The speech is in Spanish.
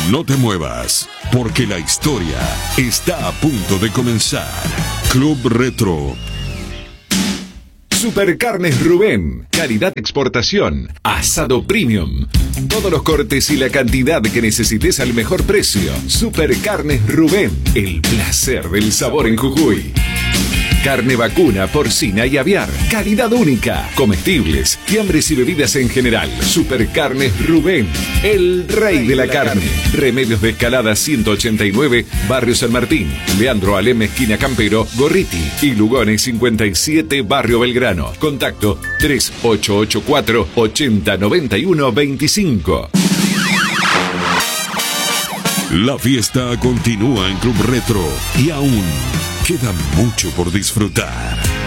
No te muevas, porque la historia está a punto de comenzar. Club Retro. Supercarnes Rubén, calidad exportación, asado premium. Todos los cortes y la cantidad que necesites al mejor precio. Supercarnes Rubén, el placer del sabor en Jujuy. Carne vacuna, porcina y aviar, calidad única. Comestibles, fiambres y bebidas en general. Supercarnes Rubén, el rey de la carne. Remedios de Escalada 189, Barrio San Martín. Leandro Alem, esquina Campero, Gorriti. Y Lugones 57, Barrio Belgrano. Contacto 3884 8091 25. La fiesta continúa en Club Retro y aún queda mucho por disfrutar.